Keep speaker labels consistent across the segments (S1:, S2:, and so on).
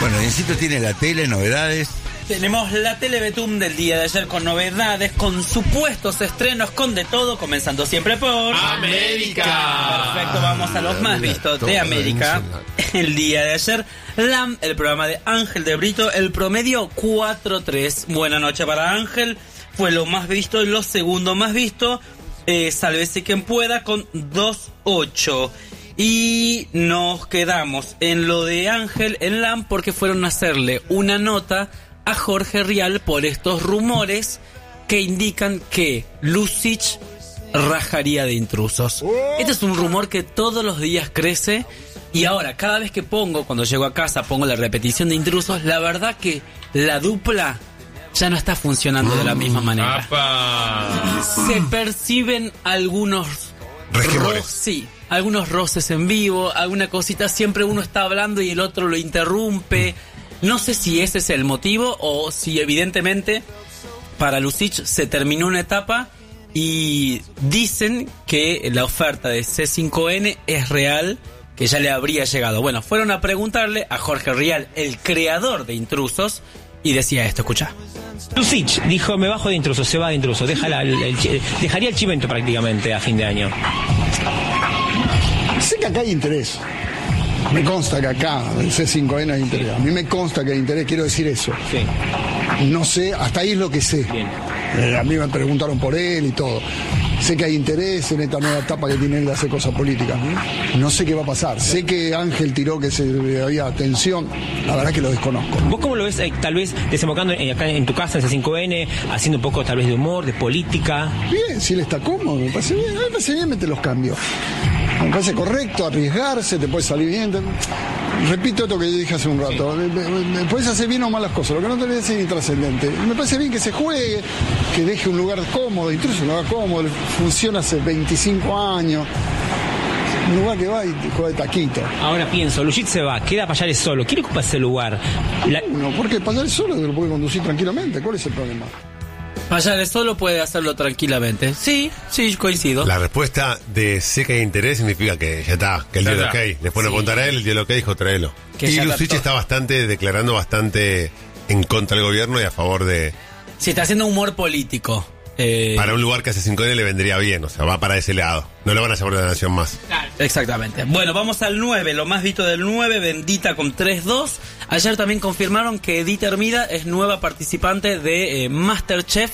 S1: Bueno, Diencito tiene la tele, novedades.
S2: Tenemos la Telebetum del día de ayer con novedades, con supuestos estrenos, con de todo, comenzando siempre por...
S3: América.
S2: Perfecto, vamos a los más vistos de América. El día de ayer, LAM, el programa de Ángel de Brito, el promedio 4.3. Buena noche para Ángel, fue lo más visto y lo segundo más visto. Sálvese quien pueda con 2.8. Y nos quedamos en lo de Ángel en LAM porque fueron a hacerle una nota a Jorge Rial por estos rumores que indican que Lucic rajaría de Intrusos. Este es un rumor que todos los días crece y ahora cada vez que cuando llego a casa pongo la repetición de Intrusos, la verdad que la dupla ya no está funcionando de la misma manera. Se perciben algunos algunos roces en vivo, alguna cosita, siempre uno está hablando y el otro lo interrumpe. No sé si ese es el motivo o si evidentemente para Lucic se terminó una etapa y dicen que la oferta de C5N es real, que ya le habría llegado. Bueno, fueron a preguntarle a Jorge Rial, el creador de Intrusos, y decía esto, escuchá.
S4: Lucic dijo, me bajo de Intrusos, se va de Intrusos, dejaría el chimento prácticamente a fin de año.
S5: Sé que acá hay interés. Me consta que acá, el C5N, hay interés. A mí me consta que hay interés, quiero decir eso.
S4: Sí.
S5: No sé, hasta ahí es lo que sé. A mí me preguntaron por él y todo. Sé que hay interés en esta nueva etapa que tiene él de hacer cosas políticas. No sé qué va a pasar. Sé que Ángel tiró que había tensión. La verdad que lo desconozco.
S4: ¿Vos cómo lo ves, tal vez, desembocando acá en tu casa, en C5N, haciendo un poco tal vez de humor, de política?
S5: Bien, si él está cómodo, me parece bien. A mí me parece bien meter los cambios. Me parece correcto, arriesgarse, te puede salir bien. Repito esto que yo dije hace un rato. Puedes hacer bien o mal las cosas, lo que no te debe ser intrascendente. Me parece bien que se juegue, que deje un lugar cómodo, incluso un lugar cómodo, funciona hace 25 años. Un lugar que va y juega de taquito.
S4: Ahora pienso, Lucic se va, queda Payares solo. ¿Quién ocupa ese lugar?
S5: No, porque Payares solo lo puede conducir tranquilamente. ¿Cuál es el problema?
S2: Payares solo puede hacerlo tranquilamente. Sí, coincido.
S3: La respuesta de sé que hay interés significa que ya está, que él dio el ok. Le pone a apuntar a él, el dio el ok, dijo tráelo. Y Lucic está declarando bastante en contra del gobierno y a favor de...
S2: Sí, está haciendo humor político.
S3: Para un lugar que hace 5N le vendría bien, o sea, va para ese lado. No lo van a llamar de la nación más.
S2: Claro. Exactamente. Bueno, vamos al 9, lo más visto del 9, Bendita con 3.2. Ayer también confirmaron que Edith Hermida es nueva participante de MasterChef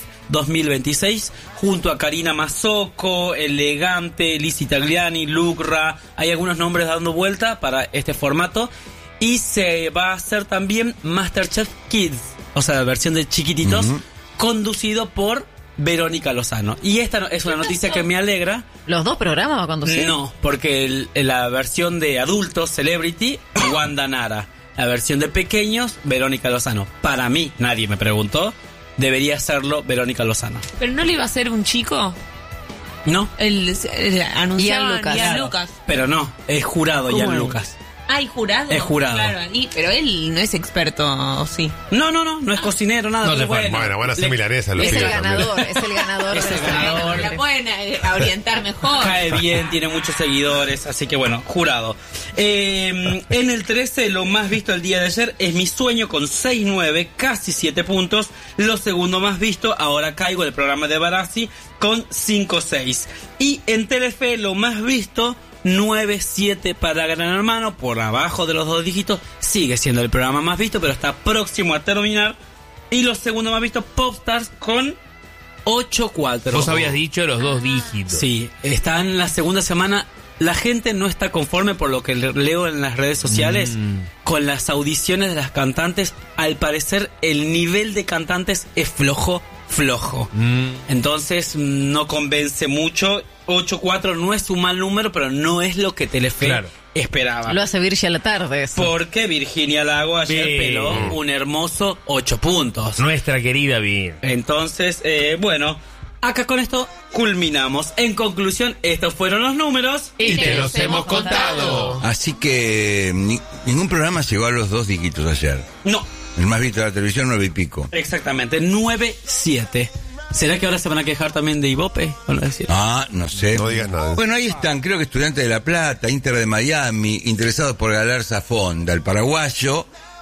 S2: 2026, junto a Karina Mazzocco, Elegante, Lizzy Tagliani, Lucra. Hay algunos nombres dando vuelta para este formato. Y se va a hacer también MasterChef Kids, o sea, la versión de chiquititos, conducido por Verónica Lozano. Y esta es una noticia que me alegra.
S6: ¿Los dos programas va a conducir?
S2: No, porque la versión de adultos, Celebrity, Wanda Nara. La versión de pequeños, Verónica Lozano. Para mí, nadie me preguntó, debería hacerlo Verónica Lozano.
S7: ¿Pero no le iba a ser un chico?
S2: No.
S7: El anunciaban
S6: Ian
S7: Lucas.
S2: Pero no, es jurado Ian Lucas.
S7: ¿Hay jurado?
S2: Es jurado.
S7: Claro, pero él no es experto, ¿o sí?
S2: No es cocinero, nada.
S3: No se fue. Bueno, van a hacer milanesa.
S6: Es el ganador.
S7: La pueden orientar mejor.
S2: Cae bien, tiene muchos seguidores, así que bueno, jurado. En el 13, lo más visto el día de ayer es Mi Sueño con 6.9, casi 7 puntos. Lo segundo más visto, Ahora Caigo, el programa de Barassi, con 5.6. Y en Telefe, lo más visto, 9.7 para Gran Hermano, por abajo de los 2 dígitos. Sigue siendo el programa más visto, pero está próximo a terminar. Y lo segundo más visto, Popstars, con 8.4.
S8: Vos habías dicho los 2 dígitos.
S2: Sí, está en la segunda semana. La gente no está conforme, por lo que leo en las redes sociales, con las audiciones de las cantantes. Al parecer el nivel de cantantes es flojo. Entonces no convence mucho. 8.4 no es un mal número, pero no es lo que Telefe esperaba.
S6: Lo hace Virgia a la tarde eso.
S2: Porque Virginia Lago ayer peló un hermoso 8 puntos.
S8: Nuestra querida Vir.
S2: Entonces, bueno, acá con esto culminamos. En conclusión, estos fueron los números
S8: y te los hemos contado.
S1: Así que ningún programa llegó a los 2 dígitos ayer.
S2: No.
S1: El más visto de la televisión, 9 y pico.
S2: Exactamente, 9.7. ¿Será que ahora se van a quejar también de Ibope?
S1: No sé.
S3: No digas nada.
S1: Bueno, ahí están, creo que Estudiantes de La Plata, Inter de Miami, interesados por Galarza Fonda, el paraguayo,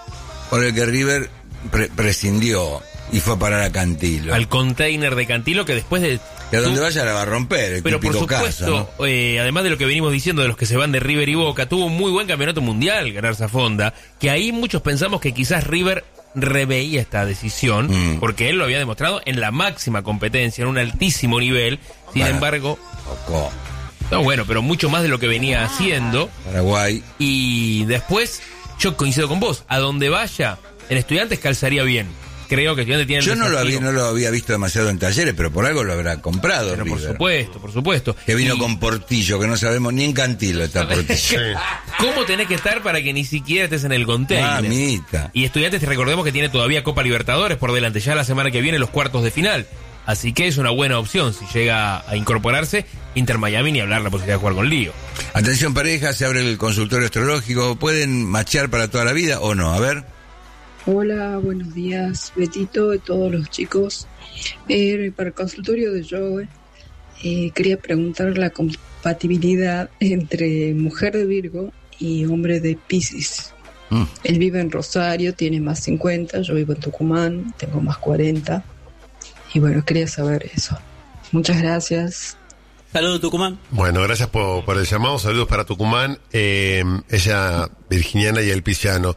S1: por el que River prescindió y fue a parar a Cantilo.
S8: Al container de Cantilo que después de...
S1: Que a donde vaya la va a romper, el
S8: pero por
S1: típico
S8: supuesto,
S1: caso, ¿no?
S8: Además de lo que venimos diciendo de los que se van de River y Boca, tuvo un muy buen campeonato mundial ganar Safonda, que ahí muchos pensamos que quizás River reveía esta decisión, porque él lo había demostrado en la máxima competencia, en un altísimo nivel. Sin embargo... No, bueno, pero mucho más de lo que venía haciendo.
S1: Paraguay.
S8: Y después, yo coincido con vos, a donde vaya, en Estudiantes calzaría bien. Creo que Estudiantes tiene el
S1: desafío. No lo había visto demasiado en Talleres, pero por algo lo habrá comprado.
S8: Pero
S1: River.
S8: por supuesto.
S1: Que vino con Portillo, que no sabemos ni en Cantilo está Portillo.
S8: ¿Cómo tenés que estar para que ni siquiera estés en el container?
S1: Mamita.
S8: Y Estudiantes, recordemos que tiene todavía Copa Libertadores por delante, ya la semana que viene los cuartos de final. Así que es una buena opción si llega a incorporarse. Inter Miami, ni hablar la posibilidad de jugar con Lío.
S1: Atención pareja, se abre el consultorio astrológico. ¿Pueden machear para toda la vida o no? A ver.
S9: Hola, buenos días, Betito y todos los chicos. Para el consultorio de Joe, quería preguntar la compatibilidad entre mujer de Virgo y hombre de Piscis. Él vive en Rosario, tiene más 50, yo vivo en Tucumán, tengo más 40. Y bueno, quería saber eso. Muchas gracias.
S2: Saludos, Tucumán.
S3: Bueno, gracias por el llamado. Saludos para Tucumán. Ella, virginiana, y el pisciano.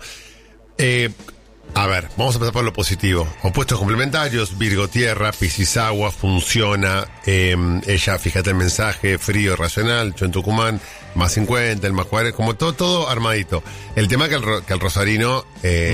S3: A ver, vamos a empezar por lo positivo. Opuestos complementarios, Virgo tierra, Piscis agua, funciona. Ella, fíjate el mensaje, frío, racional. Yo en Tucumán, más 50, el más 40, como todo armadito. El tema que el rosarino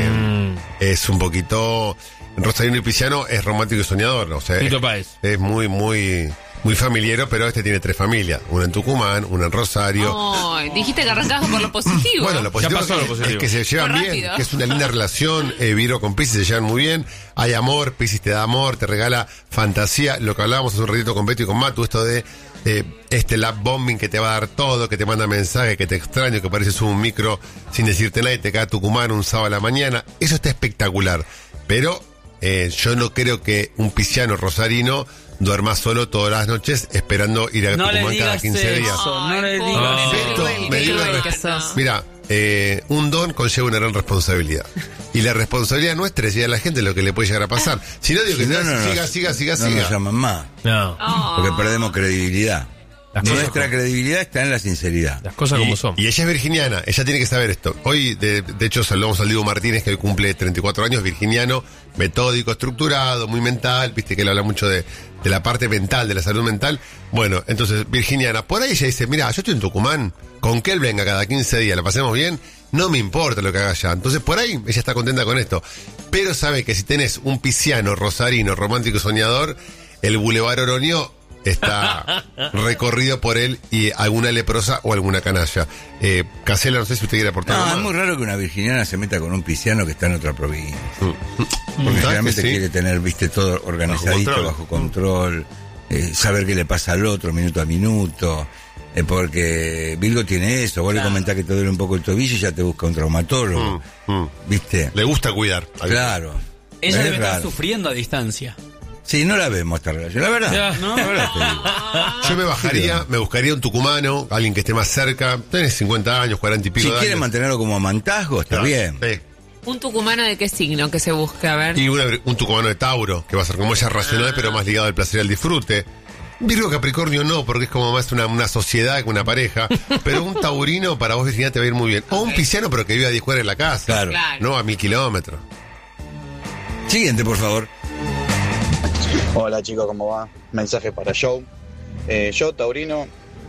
S3: es un poquito... Rosarino y pisciano es romántico y soñador, ¿no? O sea, es muy familiero, pero tiene 3 familias. Una en Tucumán, una en Rosario.
S7: Oh, dijiste que arrancabas por lo positivo.
S3: Bueno, lo positivo, es que se llevan bien, que es una linda relación. Virgo con Piscis se llevan muy bien. Hay amor, Piscis te da amor, te regala fantasía. Lo que hablábamos hace un ratito con Beto y con Matu, esto de love bombing que te va a dar todo, que te manda mensajes, que te extraño, que pareces un micro sin decirte nada y te cae a Tucumán un sábado a la mañana. Eso está espectacular. Pero yo no creo que un pisciano rosarino duerma solo todas las noches esperando ir a Tucumán cada 15 días.
S2: No le digas.
S3: Mira, un don conlleva una gran responsabilidad. Y la responsabilidad nuestra es decir a la gente lo que le puede llegar a pasar. Si no, digo que siga.
S1: No nos llaman más.
S8: No.
S1: Porque perdemos credibilidad. Nuestra credibilidad está en la sinceridad.
S8: Las cosas como son.
S3: Y ella es virginiana, ella tiene que saber esto. Hoy, de hecho, saludamos al Diego Martínez, que hoy cumple 34 años, virginiano, metódico, estructurado, muy mental, viste que él habla mucho de la parte mental, de la salud mental. Bueno, entonces, virginiana, por ahí ella dice, mira, yo estoy en Tucumán, con que él venga cada 15 días, la pasemos bien, no me importa lo que haga allá. Entonces, por ahí ella está contenta con esto. Pero sabe que si tenés un pisciano, rosarino, romántico y soñador, el Boulevard Oroño está recorrido por él y alguna leprosa o alguna canalla. Casella, no sé si usted quiere aportar algo más.
S1: Es muy raro que una virginiana se meta con un pisciano que está en otra provincia. Porque generalmente quiere tener, todo organizadito, bajo control, saber qué le pasa al otro minuto a minuto. Porque Virgo tiene eso. Vos le comentás que te duele un poco el tobillo y ya te busca un traumatólogo. ¿Viste?
S3: Le gusta cuidar.
S1: Claro.
S2: Ella debe estar sufriendo a distancia.
S1: Sí, no la vemos esta relación, la verdad.
S2: No,
S1: la verdad te digo.
S3: Yo me buscaría un tucumano, alguien que esté más cerca. Tenés 50 años, 40 y pico
S1: si
S3: de años.
S1: quiere mantenerlo como amantazgo, está bien.
S7: ¿Un tucumano de qué signo que se busca? A ver.
S3: Y un tucumano de Tauro, que va a ser como ella racional, pero más ligado al placer y al disfrute. Virgo Capricornio no, porque es como más una sociedad que una pareja. Pero un taurino para vos, Virginia, te va a ir muy bien. O un pisciano, pero que vive a 10 cuadras en la casa.
S1: Claro.
S3: No a 1000 kilómetros.
S1: Siguiente, por favor.
S10: Hola chicos, ¿cómo va? Mensaje para Joe. Yo, taurino,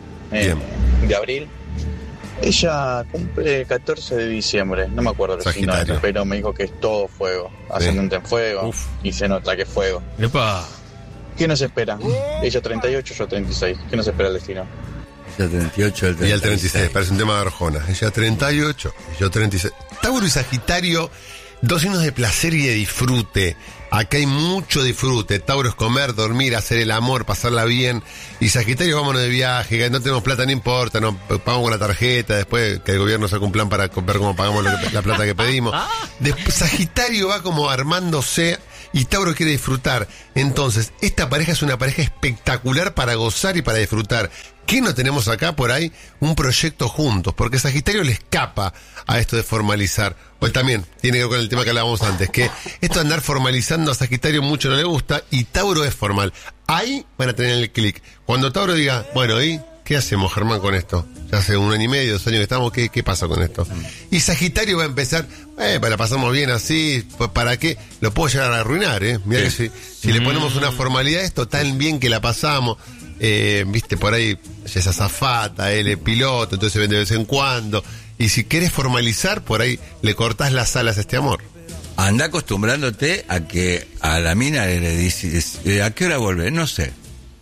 S10: de abril. Ella cumple el 14 de diciembre, no me acuerdo el signo, pero me dijo que es todo fuego, ascendente en fuego, y se nota que es fuego.
S8: ¡Epa!
S10: ¿Qué nos espera? Ella 38, yo 36. ¿Qué nos espera el destino?
S1: Ella 38, el 36.
S3: Y el 36, parece un tema de Arjona. Ella 38, yo 36. Tauro y Sagitario, dos signos de placer y de disfrute. Acá hay mucho disfrute. Tauro es comer, dormir, hacer el amor, pasarla bien. Y Sagitario, vámonos de viaje, que no tenemos plata, no importa, no pagamos con la tarjeta, después que el gobierno saque un plan para ver cómo pagamos la plata que pedimos. Después, Sagitario va como armándose y Tauro quiere disfrutar. Entonces, esta pareja es una pareja espectacular para gozar y para disfrutar. ¿Qué no tenemos acá por ahí? Un proyecto juntos, porque Sagitario le escapa a esto de formalizar. Hoy también tiene que ver con el tema que hablábamos antes, que esto de andar formalizando a Sagitario mucho no le gusta y Tauro es formal. Ahí van a tener el clic. Cuando Tauro diga, bueno, ¿y qué hacemos, Germán, con esto? Ya hace 1 año y medio, 2 años que estamos, ¿qué pasa con esto? Y Sagitario va a empezar, la pasamos bien así, ¿para qué? Lo puedo llegar a arruinar, Mirá que si le ponemos una formalidad a esto tan bien que la pasamos, viste, por ahí ya es azafata, él es piloto, entonces se ven de vez en cuando. Y si querés formalizar, por ahí le cortás las alas a este amor.
S1: Anda acostumbrándote a que a la mina le dices, ¿a qué hora volvés? No sé.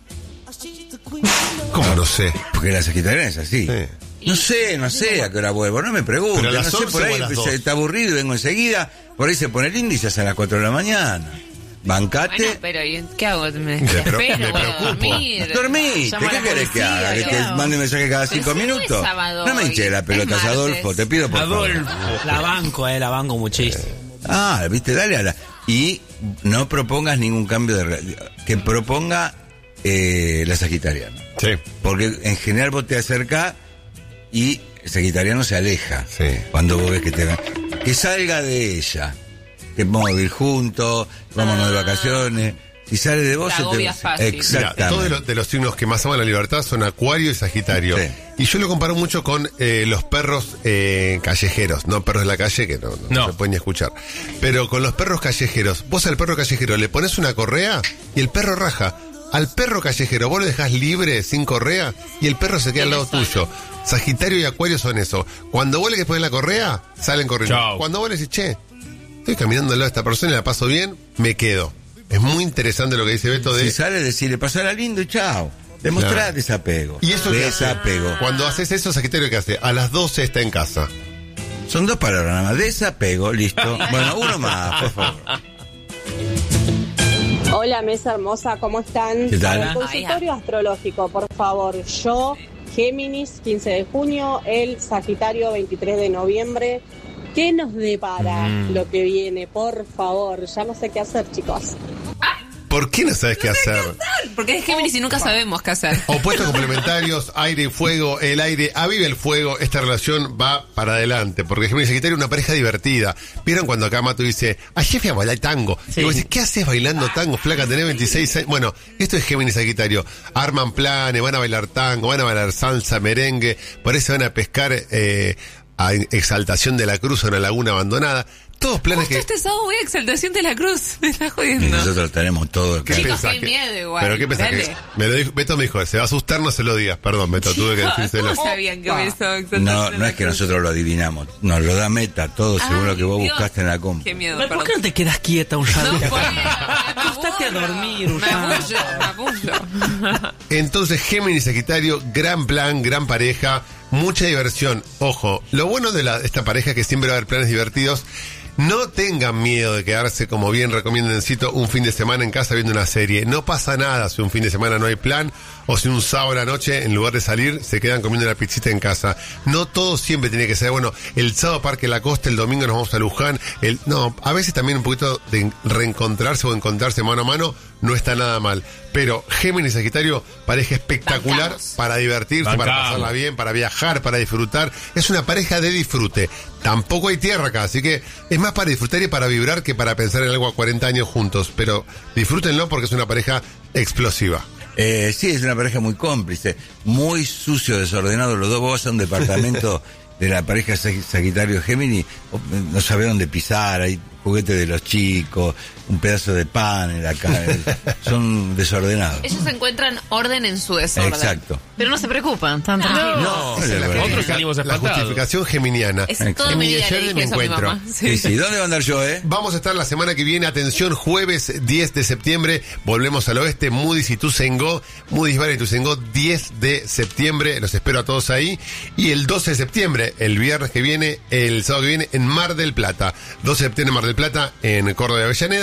S3: ¿Cómo no sé?
S1: Porque la sagitariana es así. Sí. No sé a qué hora vuelvo, no me preguntes.
S3: Pero a
S1: no
S3: las
S1: sé, por ahí está aburrido y vengo enseguida. Por ahí se pone el índice a las 4 de la mañana. Bancate.
S7: Bueno, pero ¿qué hago? Me
S3: preocupo.
S1: Dormí. ¿Qué querés que haga? ¿Que te mande un mensaje cada 5 minutos? No me hinché las pelotas, Adolfo. Te pido por favor.
S2: La banco muchísimo.
S1: Viste, dale y no propongas ningún cambio de realidad. Que proponga la sagitariana.
S3: Sí.
S1: Porque en general vos te acercás y el sagitariano se aleja.
S3: Sí.
S1: Cuando vos ves que salga de ella. Que vamos a vivir juntos, vámonos de vacaciones. Si sale de vos,
S3: exactamente. Todos de los signos que más aman la libertad son Acuario y Sagitario. Sí. Y yo lo comparo mucho con los perros callejeros, no perros de la calle que no se pueden ni escuchar. Pero con los perros callejeros, vos al perro callejero le pones una correa y el perro raja. Al perro callejero vos lo dejás libre sin correa y el perro se queda al lado tuyo. Sagitario y Acuario son eso. Cuando vos le pones la correa, salen corriendo.
S8: Chau.
S3: Cuando vos le decís, estoy caminando al lado de esta persona y la paso bien, me quedo. Es muy interesante lo que dice Beto de...
S1: Si sale, decirle, pasala lindo y chao. Demostrar desapego.
S3: ¿Y eso desapego? Cuando haces eso, Sagitario, ¿qué hace? A las 12 está en casa.
S1: Son 2 palabras nada más. Desapego, listo. Bueno, uno más, por favor.
S11: Hola, mesa hermosa, ¿cómo están?
S1: ¿Qué tal?
S11: El consultorio astrológico, por favor. Yo, Géminis, 15 de junio, el Sagitario, 23 de noviembre. ¿Qué nos depara lo que viene? Por favor, ya no sé qué hacer, chicos.
S3: ¿Por qué no sabes qué hacer?
S7: Porque es Géminis y nunca sabemos qué hacer.
S3: Opuestos complementarios, aire y fuego. El aire aviva el fuego. Esta relación va para adelante. Porque Géminis y Sagitario es una pareja divertida. ¿Vieron cuando acá Mato dice, ayer fui a bailar tango? Sí. Y vos decís, ¿qué haces bailando tango, flaca? Tenés 26 años. Bueno, esto es Géminis y Sagitario. Arman planes, van a bailar tango, van a bailar salsa, merengue. Por eso van a pescar a Exaltación de la Cruz, a una laguna abandonada. Todos planes
S7: Justo este sábado voy a Exaltación de la Cruz. Me está jodiendo.
S1: Y nosotros tenemos todo.
S3: ¿Qué
S7: Chicos,
S3: pensás?
S7: qué miedo igual.
S3: ¿Pero qué pensás? Beto me dijo, se va a asustar, no se lo digas. Perdón, Beto, tuve que decírselo.
S7: ¿Cómo sabían que hubiese Exaltación de la Cruz?
S1: No es que nosotros lo adivinamos. Nos lo da Meta, todo según lo que vos
S7: Dios,
S1: buscaste en la compra.
S7: Qué miedo,
S2: ¿Por qué no te quedas quieta un rato?
S7: Acostate
S2: a dormir,
S7: me apullo.
S3: Entonces, Géminis y Sagitario, gran plan, gran pareja, mucha diversión. Ojo, lo bueno de esta pareja es que siempre va a haber planes divertidos. No tengan miedo de quedarse, como bien recomiendan, un fin de semana en casa viendo una serie. No pasa nada si un fin de semana no hay plan, o si un sábado a la noche, en lugar de salir, se quedan comiendo la pizzita en casa. No todo siempre tiene que ser, bueno, el sábado Parque La Costa, el domingo nos vamos a Luján. No, a veces también un poquito de reencontrarse o encontrarse mano a mano no está nada mal. Pero Géminis y Sagitario, pareja espectacular para divertirse, para pasarla bien, para viajar, para disfrutar. Es una pareja de disfrute. Tampoco hay tierra acá, así que es más para disfrutar y para vibrar que para pensar en algo a 40 años juntos. Pero disfrútenlo porque es una pareja explosiva.
S1: Sí, es una pareja muy cómplice, muy sucio, desordenado. Los dos, vos vas a un departamento de la pareja Sagitario-Géminis, no sabés dónde pisar, hay juguetes de los chicos, un pedazo de pan en la calle, son desordenados.
S7: Ellos encuentran orden en su desorden.
S1: Exacto.
S6: Pero no se preocupan, tan tranquilos.
S3: No, otros salimos la justificación geminiana.
S7: Es todo mi vida le dije eso a mi mamá.
S1: Sí. ¿Dónde va a andar yo,
S3: Vamos a estar la semana que viene, atención, jueves 10 de septiembre, volvemos al oeste, Moody's y Ituzaingó, Moody's Bar y Ituzaingó, 10 de septiembre, los espero a todos ahí, y el 12 de septiembre, el viernes que viene, el sábado que viene, en Mar del Plata, 12 de septiembre en Mar del Plata, en Córdoba de Avellaneda,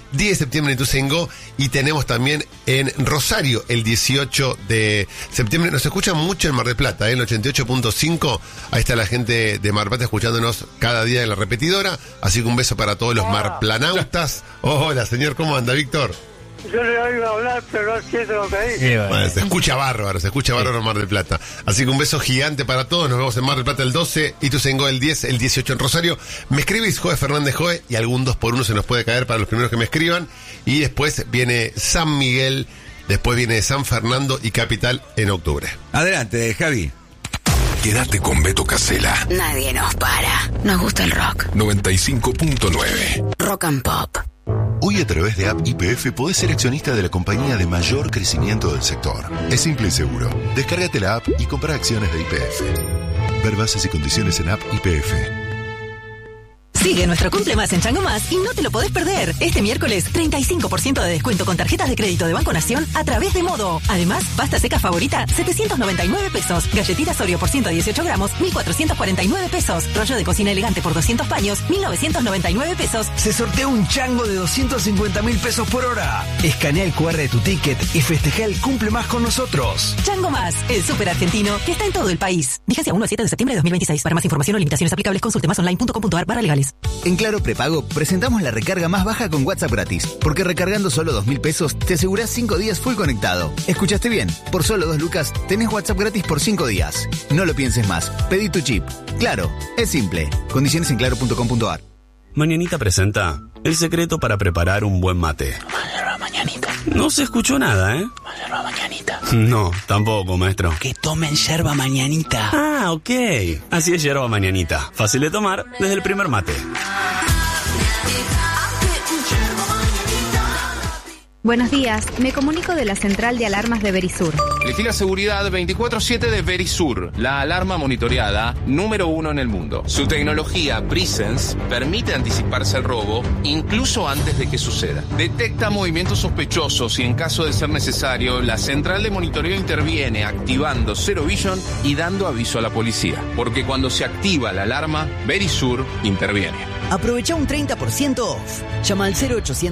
S3: 10 de septiembre en Ituzaingó y tenemos también en Rosario el 18 de septiembre. Nos escuchan mucho en Mar del Plata, en el 88.5. Ahí está la gente de Mar del Plata escuchándonos cada día en la repetidora. Así que un beso para todos los marplanautas. Hola, señor, ¿cómo anda, Víctor?
S12: Yo le oigo hablar, pero no entiendo lo que dice.
S3: Bueno, se escucha bárbaro en Mar del Plata. Así que un beso gigante para todos. Nos vemos en Mar del Plata el 12, Ituzaingó el 10, el 18 en Rosario. Me escribís Joe Fernández Joe y algún 2x1 se nos puede caer para los primeros que me escriban. Y después viene San Miguel, después viene San Fernando y Capital en octubre.
S1: Adelante, Javi.
S13: Quédate con Beto Casella.
S14: Nadie nos para. Nos gusta el rock.
S13: 95.9.
S14: Rock and Pop.
S15: Hoy a través de App YPF podés ser accionista de la compañía de mayor crecimiento del sector. Es simple y seguro. Descárgate la app y compra acciones de YPF. Ver bases y condiciones en App YPF.
S16: Sigue nuestro Cumple Más en Chango Más y no te lo podés perder. Este miércoles, 35% de descuento con tarjetas de crédito de Banco Nación a través de Modo. Además, pasta seca favorita, 799 pesos. Galletitas Oreo por 118 gramos, 1.449 pesos. Rollo de cocina elegante por 200 paños, 1.999 pesos.
S17: Se sortea un chango de 250.000 pesos por hora. Escanea el QR de tu ticket y festeja el Cumple Más con nosotros.
S16: Chango Más, el súper argentino que está en todo el país. Vigencia 1 al 7 de septiembre de 2026. Para más información o limitaciones aplicables, consulte másonline.com.ar/legales.
S18: En Claro Prepago presentamos la recarga más baja con WhatsApp gratis, porque recargando solo 2.000 pesos te asegurás 5 días full conectado. ¿Escuchaste bien? Por solo 2 lucas tenés WhatsApp gratis por 5 días. No lo pienses más, pedí tu chip. Claro, es simple. Condiciones en claro.com.ar.
S19: Mañanita presenta el secreto para preparar un buen mate.
S20: Mañanita.
S19: No se escuchó nada, ¿eh?
S20: Yerba mañanita.
S19: No, tampoco, maestro.
S20: Que tomen yerba mañanita.
S19: Ah, ok. Así es yerba mañanita. Fácil de tomar desde el primer mate.
S21: Buenos días, me comunico de la central de alarmas de Verisur.
S22: Elegí la seguridad 24/7 de Verisur, la alarma monitoreada número 1 en el mundo. Su tecnología Presence permite anticiparse al robo incluso antes de que suceda. Detecta movimientos sospechosos y en caso de ser necesario, la central de monitoreo interviene activando Zero Vision y dando aviso a la policía. Porque cuando se activa la alarma, Verisur interviene.
S23: Aprovecha un 30% off. Llama al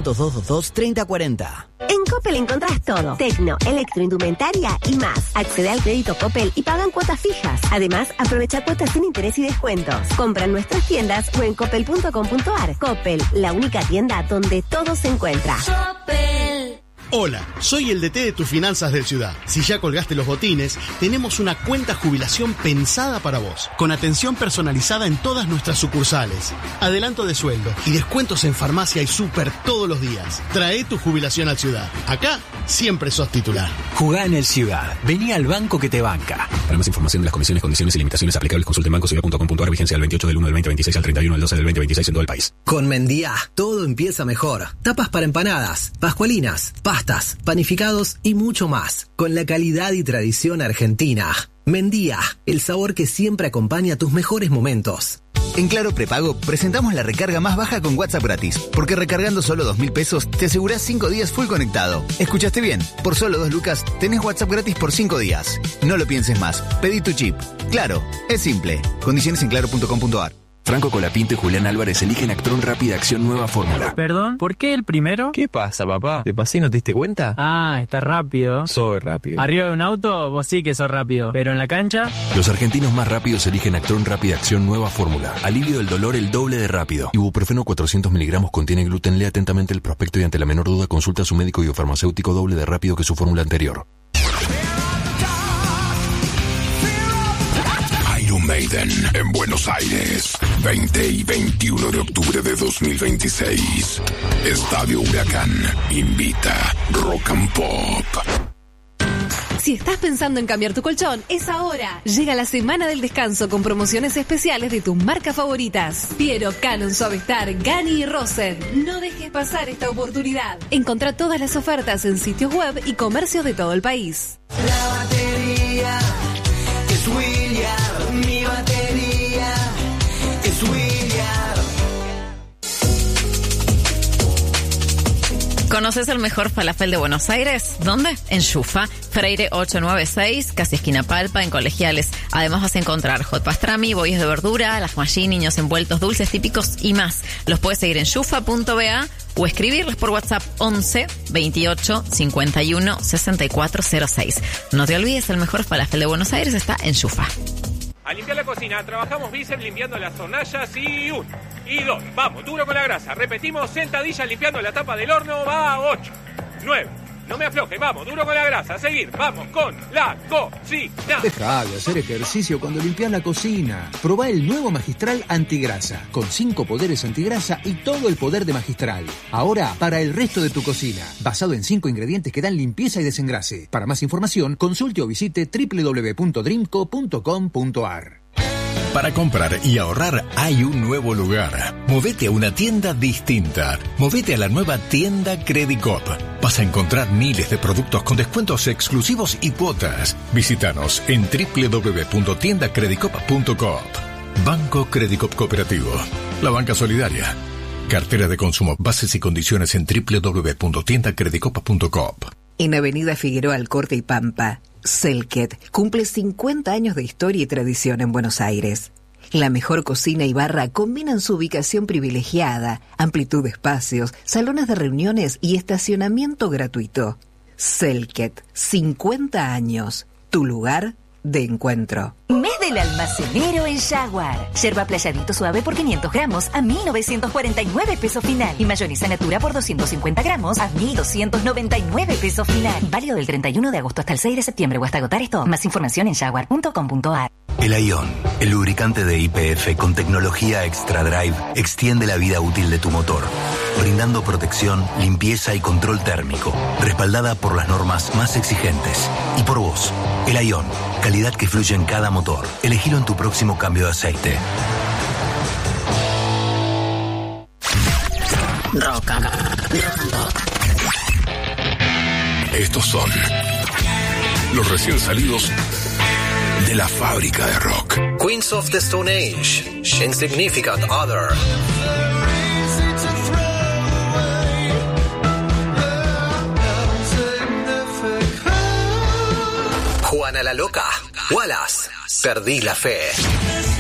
S23: 0800-222-3040.
S24: En Coppel encontrás todo. Tecno, electroindumentaria y más. Accede al crédito Coppel y pagan cuotas fijas. Además, aprovecha cuotas sin interés y descuentos. Compra en nuestras tiendas o en coppel.com.ar. Coppel, la única tienda donde todo se encuentra.
S25: Coppel. Hola, soy el DT de tus finanzas del Ciudad. Si ya colgaste los botines, tenemos una cuenta jubilación pensada para vos, con atención personalizada en todas nuestras sucursales, adelanto de sueldo y descuentos en farmacia y súper todos los días. Trae tu jubilación al Ciudad. Acá siempre sos titular.
S17: Jugá en el Ciudad. Vení al banco que te banca.
S26: Para más información de las comisiones, condiciones y limitaciones aplicables, consulte en bancociudad.com.ar. Vigencia del 28 del 1 del 2026 al 31 del 12 del 2026 en todo el país.
S27: Con Mendía, todo empieza mejor. Tapas para empanadas, pascualinas, pastas, panificados y mucho más. Con la calidad y tradición argentina. Mendía, el sabor que siempre acompaña tus mejores momentos.
S18: En Claro Prepago presentamos la recarga más baja con WhatsApp gratis, porque recargando solo 2.000 pesos te asegurás 5 días full conectado. ¿Escuchaste bien? Por solo 2 lucas tenés WhatsApp gratis por 5 días. No lo pienses más, pedí tu chip. Claro, es simple. Condiciones en claro.com.ar.
S13: Franco Colapinto y Julián Álvarez eligen Actron Rápida Acción Nueva Fórmula.
S28: ¿Perdón? ¿Por qué el primero?
S29: ¿Qué pasa, papá? ¿Te pasé y no te diste cuenta?
S28: Ah, está rápido.
S29: Soy rápido.
S28: Arriba de un auto, vos sí que sos rápido. Pero en la cancha...
S13: Los argentinos más rápidos eligen Actron Rápida Acción Nueva Fórmula. Alivio del dolor el doble de rápido. Ibuprofeno 400 miligramos contiene gluten. Lee atentamente el prospecto y ante la menor duda consulta a su médico y o farmacéutico doble de rápido que su fórmula anterior. Iron Maiden en Buenos Aires, 20 y 21 de octubre de 2026. Estadio Huracán invita Rock and Pop.
S30: Si estás pensando en cambiar tu colchón, es ahora. Llega la semana del descanso con promociones especiales de tus marcas favoritas. Piero, Canon, Suavestar, Gani y Rosen. No dejes pasar esta oportunidad. Encontrá todas las ofertas en sitios web y comercios de todo el país.
S31: La batería es William, mi batería es William.
S6: ¿Conoces el mejor falafel de Buenos Aires? ¿Dónde? En Yufa, Freire 896, casi esquina Palpa, en Colegiales. Además vas a encontrar hot pastrami, bollos de verdura, lahmacun, niños envueltos, dulces típicos y más. Los puedes seguir en yufa.ba o escribirles por WhatsApp 11 28 51 6406. No te olvides, el mejor falafel de Buenos Aires está en Yufa.
S1: A limpiar la cocina, trabajamos bíceps limpiando las hornallas y 1 y 2. Vamos, duro con la grasa. Repetimos, sentadillas limpiando la tapa del horno, va 8, 9. No me afloje, vamos, duro con la grasa. A seguir, vamos con la cocina.
S2: Deja de hacer ejercicio cuando limpias la cocina. Probá el nuevo Magistral Antigrasa, con 5 poderes antigrasa y todo el poder de Magistral. Ahora, para el resto de tu cocina. Basado en 5 ingredientes que dan limpieza y desengrase. Para más información, consulte o visite www.dreamco.com.ar.
S3: Para comprar y ahorrar hay un nuevo lugar. Movete a una tienda distinta. Movete a la nueva tienda Credicop. Vas a encontrar miles de productos con descuentos exclusivos y cuotas. Visítanos en www.tiendacredicop.coop. Banco Credicop Cooperativo. La banca solidaria. Cartera de consumo. Bases y condiciones en www.tiendacredicop.coop.
S4: En Avenida Figueroa Alcorte y Pampa, Selket cumple 50 años de historia y tradición en Buenos Aires. La mejor cocina y barra combinan su ubicación privilegiada, amplitud de espacios, salones de reuniones y estacionamiento gratuito. Selket, 50 años, tu lugar de encuentro.
S5: Mes del almacenero en Jaguar. Yerba playadito suave por 500 gramos a 1.949 pesos final. Y mayonesa natura por 250 gramos a 1.299 pesos final. Válido del 31 de agosto hasta el 6 de septiembre o hasta agotar esto. Más información en jaguar.com.ar.
S7: El Ion, el lubricante de YPF con tecnología Extra Drive, extiende la vida útil de tu motor, brindando protección, limpieza y control térmico, respaldada por las normas más exigentes. Y por vos, el Ion, calidad que fluye en cada motor. Elegilo en tu próximo cambio de aceite.
S14: Rock and Pop.
S8: Estos son los recién salidos de la fábrica de rock.
S9: Queens of the Stone Age, Insignificant Other. Juana la Loca, Wallace, Perdí la Fe.